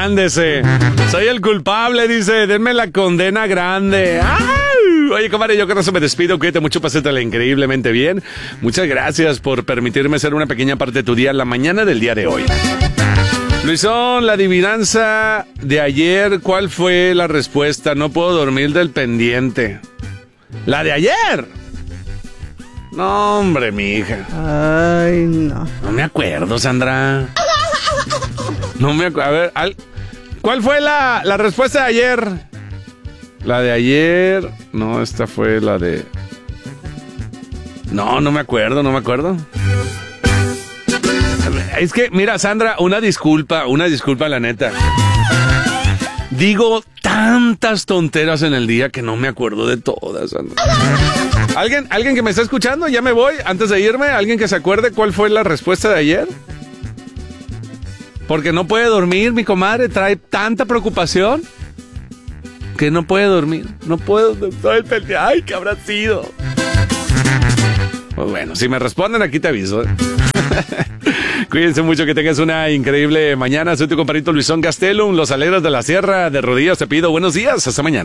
ándese. Soy el culpable, dice. Denme la condena grande. ¡Ay! Oye, comadre, yo con eso me despido. Cuídate mucho, pásatela increíblemente bien. Muchas gracias por permitirme ser una pequeña parte de tu día, la mañana del día de hoy. Luisón, la adivinanza de ayer, ¿cuál fue la respuesta? No puedo dormir del pendiente. ¿La de ayer? No, hombre, mi hija. Ay, no. No me acuerdo, Sandra. No me acuerdo. A ver, ¿cuál fue la respuesta de ayer? La de ayer. No, esta fue la de... No me acuerdo. Es que, mira, Sandra, una disculpa, la neta. Digo tantas tonteras en el día que no me acuerdo de todas, Sandra. ¿Alguien que me está escuchando? Ya me voy, antes de irme. ¿Alguien que se acuerde cuál fue la respuesta de ayer? Porque no puede dormir, mi comadre. Trae tanta preocupación que no puede dormir. No puedo. Ay, ¿qué habrá sido? Pues bueno, si me responden, aquí te aviso. Cuídense mucho, que tengas una increíble mañana. Soy tu compadrito Luisón Gastelum, los Aleros de la Sierra de Rodillas. Te pido buenos días, hasta mañana.